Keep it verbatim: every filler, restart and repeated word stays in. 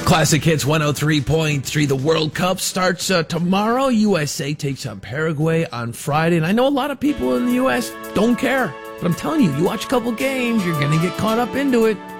Classic Hits one oh three point three. The World Cup starts uh, tomorrow. U S A takes on Paraguay on Friday. And I know a lot of people in the U S don't care. But I'm telling you, you watch a couple games, you're going to get caught up into it.